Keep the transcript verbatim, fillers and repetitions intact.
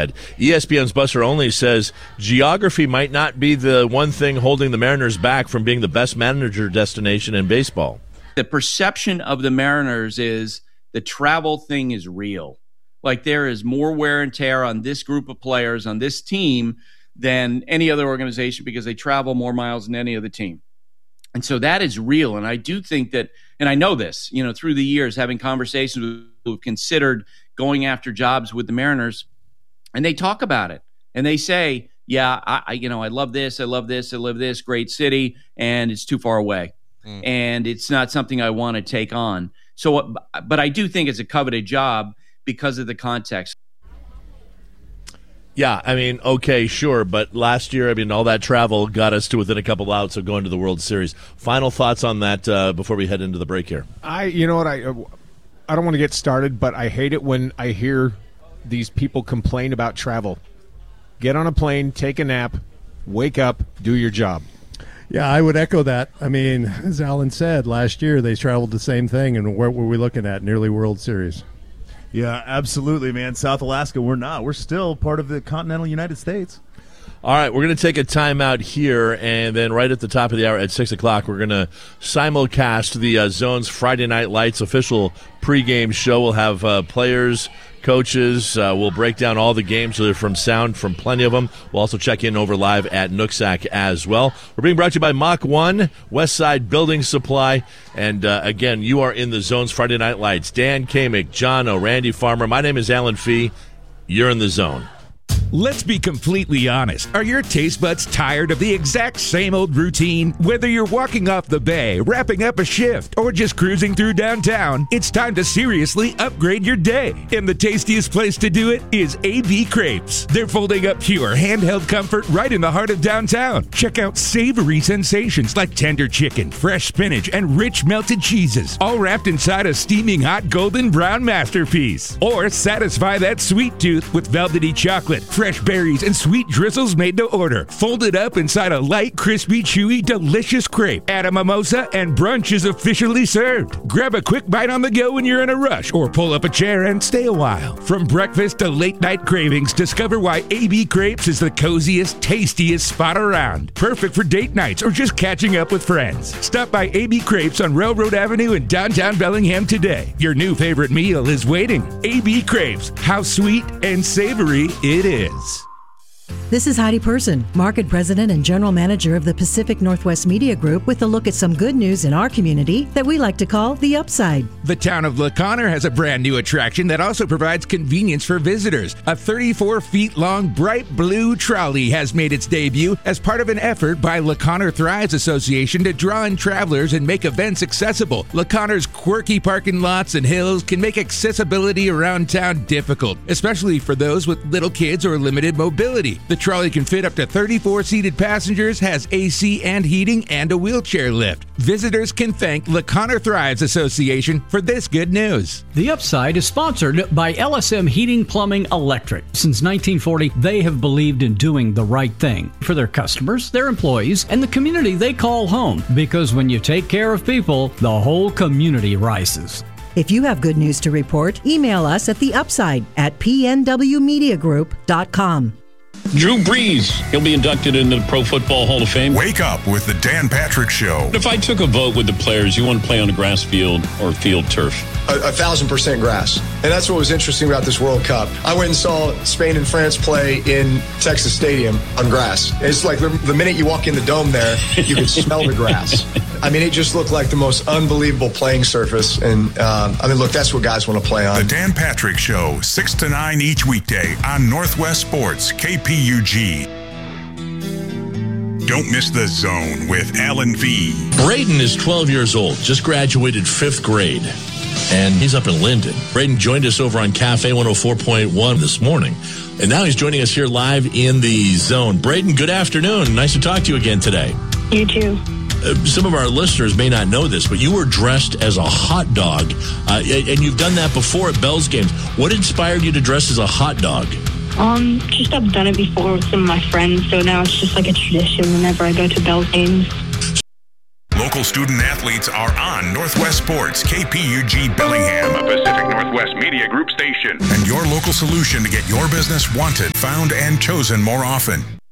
ahead. E S P N's Buster Olney says geography might not be the one thing holding the Mariners back from being the best manager destination in baseball. The perception of the Mariners is the travel thing is real. Like there is more wear and tear on this group of players, on this team, than any other organization because they travel more miles than any other team. And so that is real. And I do think that, and I know this, you know, through the years, having conversations with people who've considered going after jobs with the Mariners, and they talk about it. And they say, yeah, I, I you know, I love this, I love this, I love this, great city, and it's too far away. Mm. And it's not something I want to take on. So, but I do think it's a coveted job because of the context. Yeah, I mean, okay, sure, but last year, I mean, all that travel got us to within a couple outs of going to the World Series. Final thoughts on that uh, before we head into the break here? I, you know what, I, I don't want to get started, but I hate it when I hear these people complain about travel. Get on a plane, take a nap, wake up, do your job. Yeah, I would echo that. I mean, as Alan said, last year they traveled the same thing, and what were we looking at? Nearly World Series. Yeah, absolutely, man. South Alaska, we're not. We're still part of the continental United States. All right, we're going to take a timeout here, and then right at the top of the hour at six o'clock, we're going to simulcast the uh, Zone's Friday Night Lights official pregame show. We'll have uh, players, coaches. Uh, we'll break down all the games from sound from plenty of them. We'll also check in over live at Nooksack as well. We're being brought to you by Mach one, Westside Building Supply. And, uh, again, you are in the Zone's Friday Night Lights. Dan Kamick, John O, Randy Farmer. My name is Alan Fee. You're in the Zone. Let's be completely honest. Are your taste buds tired of the exact same old routine? Whether you're walking off the bay, wrapping up a shift, or just cruising through downtown, it's time to seriously upgrade your day. And the tastiest place to do it is A B Crepes. They're folding up pure handheld comfort right in the heart of downtown. Check out savory sensations like tender chicken, fresh spinach, and rich melted cheeses, all wrapped inside a steaming hot golden brown masterpiece. Or satisfy that sweet tooth with velvety chocolate, fresh berries, and sweet drizzles made to order. Folded up inside a light, crispy, chewy, delicious crepe. Add a mimosa and brunch is officially served. Grab a quick bite on the go when you're in a rush, or pull up a chair and stay a while. From breakfast to late night cravings, discover why A B Crepes is the coziest, tastiest spot around. Perfect for date nights or just catching up with friends. Stop by A B Crepes on Railroad Avenue in downtown Bellingham today. Your new favorite meal is waiting. A B Crepes, how sweet and savory it is. This is Heidi Person, Market President and General Manager of the Pacific Northwest Media Group, with a look at some good news in our community that we like to call the Upside. The town of LaConner has a brand new attraction that also provides convenience for visitors. A thirty-four feet long bright blue trolley has made its debut as part of an effort by LaConner Thrives Association to draw in travelers and make events accessible. LaConner's quirky parking lots and hills can make accessibility around town difficult, especially for those with little kids or limited mobility. The trolley can fit up to thirty-four seated passengers, has A C and heating, and a wheelchair lift. Visitors can thank LaConner Thrives Association for this good news. The Upside is sponsored by L S M Heating, Plumbing, Electric. Since nineteen forty, they have believed in doing the right thing for their customers, their employees, and the community they call home. Because when you take care of people, the whole community rises. If you have good news to report, email us at the Upside at p n w media group dot com. Drew Brees, he'll be inducted into the Pro Football Hall of Fame. Wake up with the Dan Patrick Show. If I took a vote with the players, you want to play on a grass field or field turf? A, a thousand percent grass. And that's what was interesting about this World Cup. I went and saw Spain and France play in Texas Stadium on grass. It's like the, the minute you walk in the dome there, you can smell the grass. I mean, it just looked like the most unbelievable playing surface. And, um, I mean, look, that's what guys want to play on. The Dan Patrick Show, six to nine each weekday on Northwest Sports, K P U G. Don't miss The Zone with Alan V. Braden is twelve years old, just graduated fifth grade, and he's up in Linden. Braden joined us over on Cafe one oh four point one this morning, and now he's joining us here live in The Zone. Braden, good afternoon. Nice to talk to you again today. You too. Uh, some of our listeners may not know this, but you were dressed as a hot dog, uh, and you've done that before at Bell's games. What inspired you to dress as a hot dog? Um, just I've done it before with some of my friends, so now it's just like a tradition whenever I go to Bell's games. local student athletes are on Northwest Sports, K P U G Bellingham, a Pacific Northwest Media Group station, and your local solution to get your business wanted, found, and chosen more often.